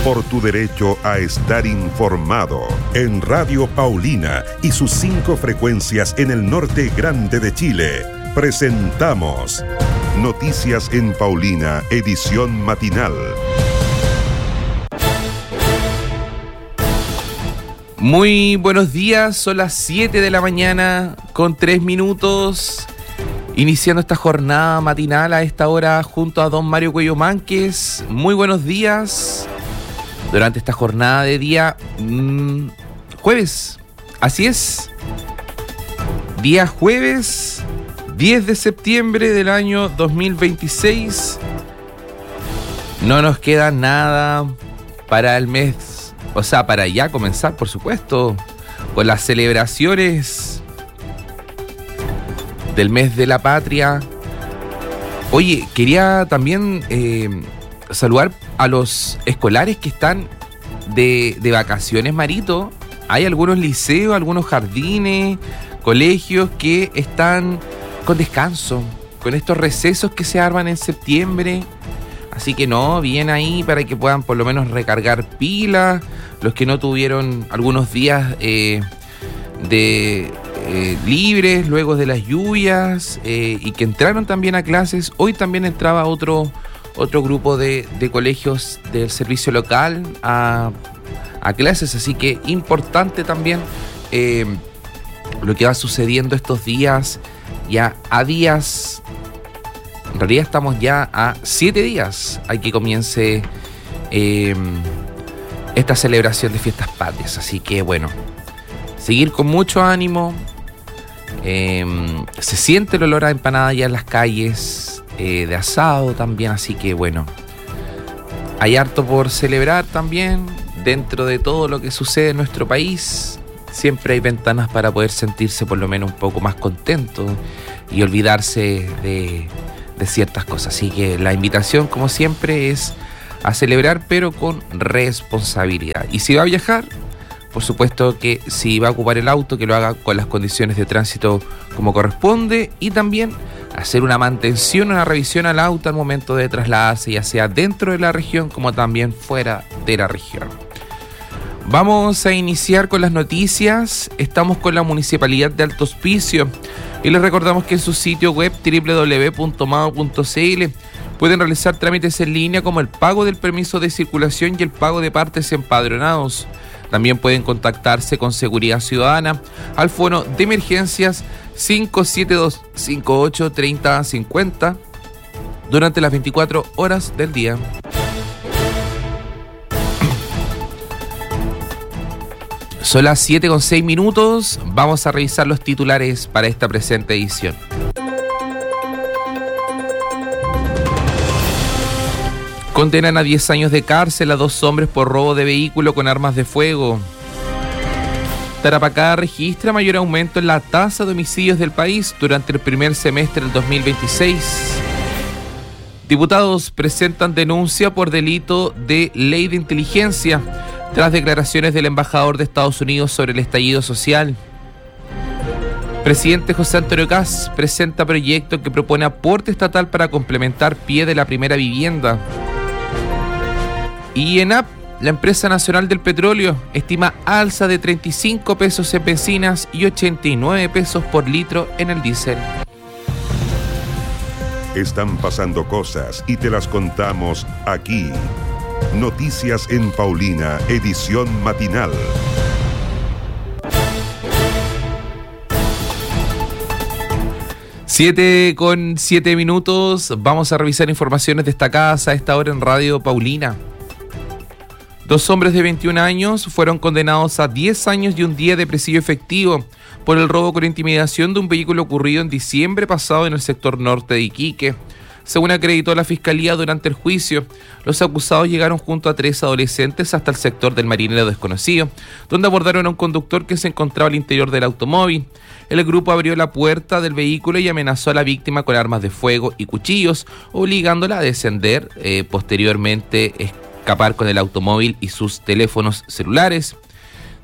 por tu derecho a estar informado. En Radio Paulina y sus 5 frecuencias en el norte grande de Chile, presentamos Noticias en Paulina, edición matinal. Muy buenos días, son las 7 de la mañana con 3 minutos, iniciando esta jornada matinal a esta hora junto a don Mario Cuello Mánquez. Muy buenos días durante esta jornada de día jueves, así es, día jueves 10 de septiembre del año 2026. No nos queda nada para el mes. O sea, para ya comenzar, por supuesto, con las celebraciones del mes de la patria. Oye, quería también saludar a los escolares que están de vacaciones, Marito. Hay algunos liceos, algunos jardines, colegios que están con descanso, con estos recesos que se arman en septiembre. Así que no, bien ahí para que puedan por lo menos recargar pilas. Los que no tuvieron algunos días libres luego de las lluvias y que entraron también a clases. Hoy también entraba otro grupo de colegios del servicio local a clases. Así que importante también lo que va sucediendo estos días, ya a días. En realidad estamos ya a 7 días a que comience esta celebración de fiestas patrias. Así que bueno, seguir con mucho ánimo. Se siente el olor a empanada ya en las calles, de asado también. Así que bueno, hay harto por celebrar también. Dentro de todo lo que sucede en nuestro país, siempre hay ventanas para poder sentirse por lo menos un poco más contento y olvidarse de ciertas cosas. Así que la invitación, como siempre, es a celebrar, pero con responsabilidad. Y si va a viajar, por supuesto que si va a ocupar el auto, que lo haga con las condiciones de tránsito como corresponde, y también hacer una mantención, una revisión al auto al momento de trasladarse, ya sea dentro de la región como también fuera de la región. Vamos a iniciar con las noticias. Estamos con la Municipalidad de Alto Hospicio y les recordamos que en su sitio web www.mao.cl pueden realizar trámites en línea como el pago del permiso de circulación y el pago de partes empadronados. También pueden contactarse con Seguridad Ciudadana al fono de emergencias 572-58-3050 durante las 24 horas del día. Son las 7:06 minutos. Vamos a revisar los titulares para esta presente edición. Condenan a 10 años de cárcel a 2 hombres por robo de vehículo con armas de fuego. Tarapacá registra mayor aumento en la tasa de homicidios del país durante el primer semestre del 2026. Diputados presentan denuncia por delito de ley de inteligencia tras declaraciones del embajador de Estados Unidos sobre el estallido social. Presidente José Antonio Kast presenta proyecto que propone aporte estatal para complementar pie de la primera vivienda. Y ENAP, la empresa nacional del petróleo, estima alza de 35 pesos en bencinas y 89 pesos por litro en el diésel. Están pasando cosas y te las contamos aquí. Noticias en Paulina, edición matinal. 7:07 minutos. Vamos a revisar informaciones destacadas a esta hora en Radio Paulina. 2 hombres de 21 años fueron condenados a 10 años y un día de presidio efectivo por el robo con intimidación de un vehículo ocurrido en diciembre pasado en el sector norte de Iquique. Según acreditó la Fiscalía durante el juicio, los acusados llegaron junto a 3 adolescentes hasta el sector del Marinero Desconocido, donde abordaron a un conductor que se encontraba al interior del automóvil. El grupo abrió la puerta del vehículo y amenazó a la víctima con armas de fuego y cuchillos, obligándola a descender, posteriormente escapar con el automóvil y sus teléfonos celulares.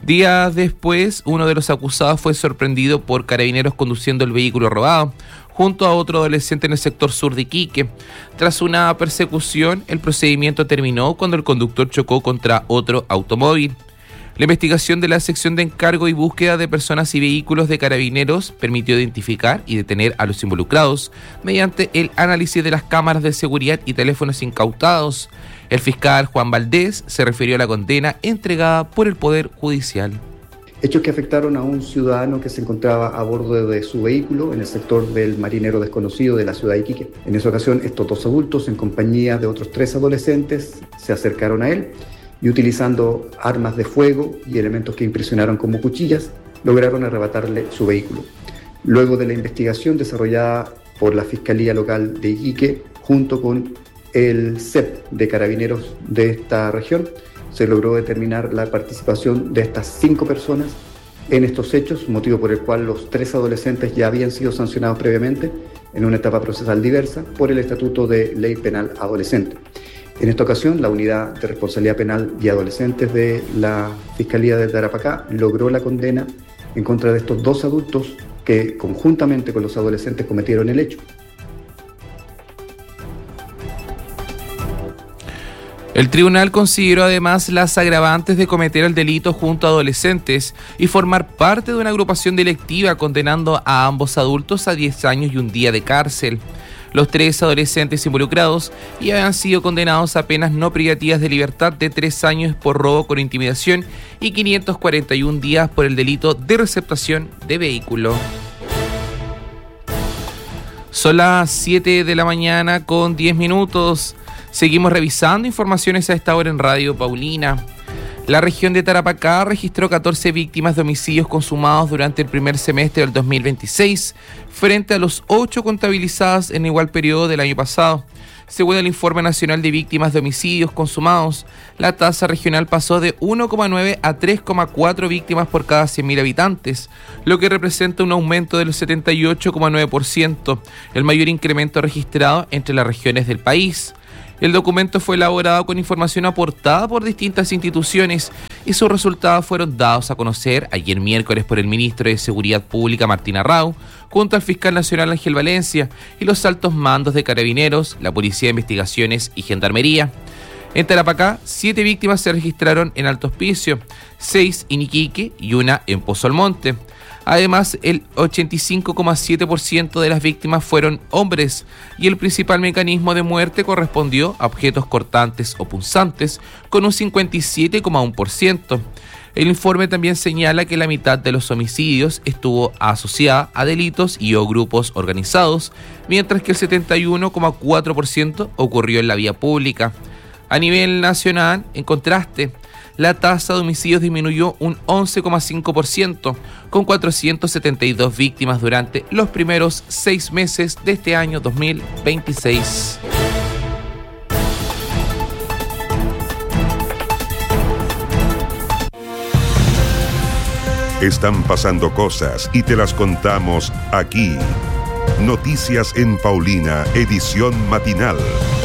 Días después, uno de los acusados fue sorprendido por carabineros conduciendo el vehículo robado, junto a otro adolescente en el sector sur de Iquique. Tras una persecución, el procedimiento terminó cuando el conductor chocó contra otro automóvil. La investigación de la sección de encargo y búsqueda de personas y vehículos de Carabineros permitió identificar y detener a los involucrados mediante el análisis de las cámaras de seguridad y teléfonos incautados. El fiscal Juan Valdés se refirió a la condena entregada por el Poder Judicial. Hechos que afectaron a un ciudadano que se encontraba a bordo de su vehículo en el sector del Marinero Desconocido de la ciudad de Iquique. En esa ocasión, estos dos adultos, en compañía de otros 3 adolescentes, se acercaron a él y, utilizando armas de fuego y elementos que impresionaron como cuchillas, lograron arrebatarle su vehículo. Luego de la investigación desarrollada por la Fiscalía Local de Iquique, junto con el CEP de Carabineros de esta región, se logró determinar la participación de estas 5 personas en estos hechos, motivo por el cual los 3 adolescentes ya habían sido sancionados previamente en una etapa procesal diversa por el Estatuto de Ley Penal Adolescente. En esta ocasión, la Unidad de Responsabilidad Penal y Adolescentes de la Fiscalía de Tarapacá logró la condena en contra de estos 2 adultos que, conjuntamente con los adolescentes, cometieron el hecho. El tribunal consideró además las agravantes de cometer el delito junto a adolescentes y formar parte de una agrupación delictiva, condenando a ambos adultos a 10 años y un día de cárcel. Los 3 adolescentes involucrados ya habían sido condenados a penas no privativas de libertad de 3 años por robo con intimidación y 541 días por el delito de receptación de vehículo. Son las 7 de la mañana con 10 minutos. Seguimos revisando informaciones a esta hora en Radio Paulina. La región de Tarapacá registró 14 víctimas de homicidios consumados durante el primer semestre del 2026, frente a los 8 contabilizadas en igual periodo del año pasado. Según el Informe Nacional de Víctimas de Homicidios Consumados, la tasa regional pasó de 1,9 a 3,4 víctimas por cada 100.000 habitantes, lo que representa un aumento del 78,9%, el mayor incremento registrado entre las regiones del país. El documento fue elaborado con información aportada por distintas instituciones y sus resultados fueron dados a conocer ayer miércoles por el ministro de Seguridad Pública Martín Arrau, junto al fiscal nacional Ángel Valencia y los altos mandos de Carabineros, la Policía de Investigaciones y Gendarmería. En Tarapacá, 7 víctimas se registraron en Alto Hospicio, 6 en Iquique y 1 en Pozo Almonte. Además, el 85,7% de las víctimas fueron hombres y el principal mecanismo de muerte correspondió a objetos cortantes o punzantes, con un 57,1%. El informe también señala que la mitad de los homicidios estuvo asociada a delitos y o grupos organizados, mientras que el 71,4% ocurrió en la vía pública. A nivel nacional, en contraste, la tasa de homicidios disminuyó un 11,5%, con 472 víctimas durante los primeros 6 meses de este año 2026. Están pasando cosas y te las contamos aquí. Noticias en Paulina, edición matinal.